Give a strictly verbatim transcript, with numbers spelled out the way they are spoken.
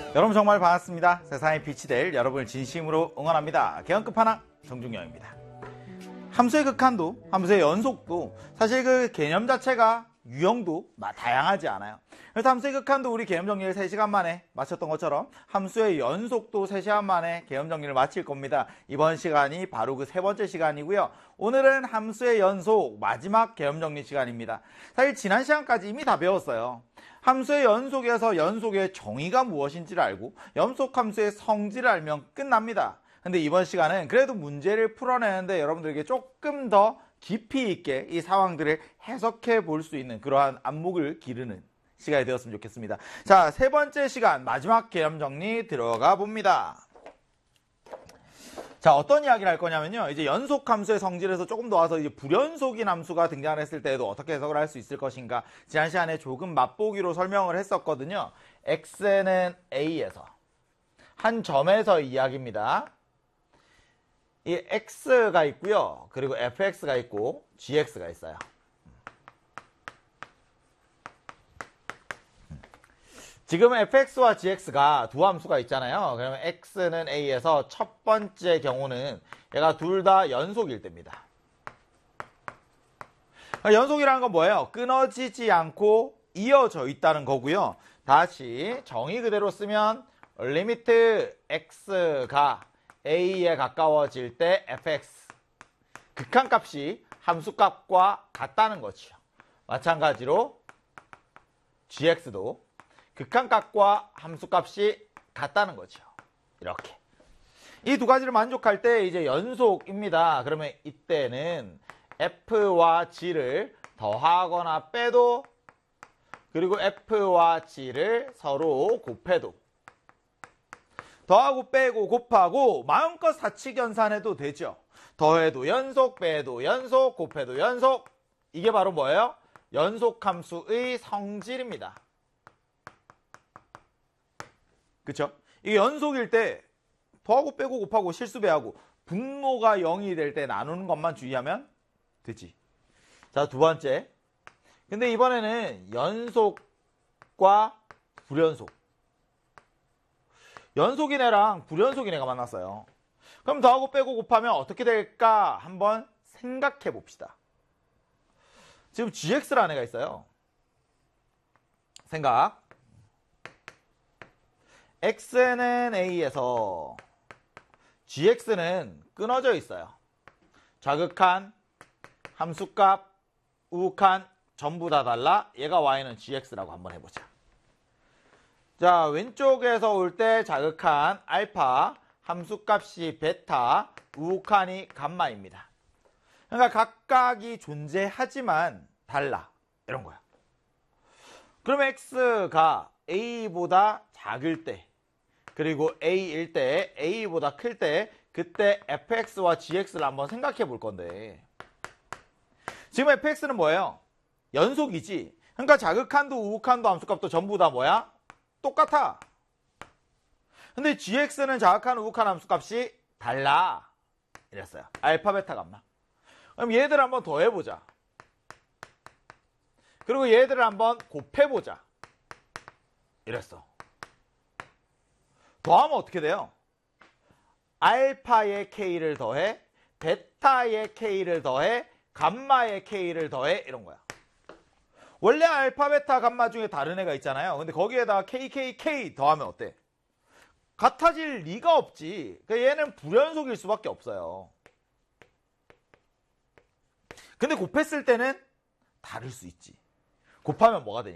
여러분 정말 반갑습니다. 세상에 빛이 될 여러분을 진심으로 응원합니다. 개헌 끝판왕 정중영입니다. 함수의 극한도, 함수의 연속도 사실 그 개념 자체가 유형도 다양하지 않아요. 그래서 함수의 극한도 우리 개념 정리를 세 시간 만에 마쳤던 것처럼 함수의 연속도 세 시간 만에 개념 정리를 마칠 겁니다. 이번 시간이 바로 그 세 번째 시간이고요. 오늘은 함수의 연속 마지막 개념 정리 시간입니다. 사실 지난 시간까지 이미 다 배웠어요. 함수의 연속에서 연속의 정의가 무엇인지를 알고 연속함수의 성질을 알면 끝납니다. 근데 이번 시간은 그래도 문제를 풀어내는데 여러분들에게 조금 더 깊이 있게 이 상황들을 해석해 볼 수 있는 그러한 안목을 기르는 시간이 되었으면 좋겠습니다. 자, 세 번째 시간 마지막 개념 정리 들어가 봅니다. 자, 어떤 이야기를 할 거냐면요. 이제 연속함수의 성질에서 조금 더 와서 이제 불연속인 함수가 등장을 했을 때에도 어떻게 해석을 할 수 있을 것인가. 지난 시간에 조금 맛보기로 설명을 했었거든요. x는 a에서 한 점에서 이야기입니다. 이 x가 있고요. 그리고 fx가 있고 gx가 있어요. 지금 fx와 gx가 두 함수가 있잖아요. 그러면 x는 a에서 첫 번째 경우는 얘가 둘 다 연속일 때입니다. 연속이라는 건 뭐예요? 끊어지지 않고 이어져 있다는 거고요. 다시 정의 그대로 쓰면 리미트 x가 a에 가까워질 때 fx 극한값이 함수값과 같다는 거죠. 마찬가지로 gx도 극한값과 함수값이 같다는 거죠. 이렇게 이 두 가지를 만족할 때 이제 연속입니다. 그러면 이때는 f와 g를 더하거나 빼도 그리고 f와 g를 서로 곱해도 더하고 빼고 곱하고 마음껏 사칙연산해도 되죠. 더해도 연속, 빼도 연속, 곱해도 연속. 이게 바로 뭐예요? 연속함수의 성질입니다. 그쵸? 이게 연속일 때 더하고 빼고 곱하고 실수배하고 분모가 영이 될 때 나누는 것만 주의하면 되지. 자, 두 번째. 근데 이번에는 연속과 불연속. 연속인 애랑 불연속인 애가 만났어요. 그럼 더하고 빼고 곱하면 어떻게 될까 한번 생각해 봅시다. 지금 gx라는 애가 있어요. 생각. x는 a에서 gx는 끊어져 있어요. 자극한, 함수값, 우극한 전부 다 달라. 얘가 y는 gx라고 한번 해보자. 자, 왼쪽에서 올 때 자극한 알파, 함수값이 베타, 우극한이 감마입니다. 그러니까 각각이 존재하지만 달라. 이런 거야. 그러면 x가 a보다 작을 때 그리고 a일 때 a보다 클 때 그때 fx와 gx를 한번 생각해 볼 건데 지금 fx는 뭐예요? 연속이지. 그러니까 자극한도 우극한도 함수값도 전부 다 뭐야? 똑같아. 근데 gx는 자극한 우극한 함수값이 달라. 이랬어요. 알파, 베타, 감마. 그럼 얘들을 한번 더해보자. 그리고 얘들을 한번 곱해보자. 이랬어. 더하면 어떻게 돼요? 알파의 k를 더해, 베타의 k를 더해, 감마의 k를 더해. 이런 거야. 원래 알파, 베타, 감마 중에 다른 애가 있잖아요. 근데 거기에다가 k, k, k 더하면 어때? 같아질 리가 없지. 그러니까 얘는 불연속일 수밖에 없어요. 근데 곱했을 때는 다를 수 있지. 곱하면 뭐가 되니까?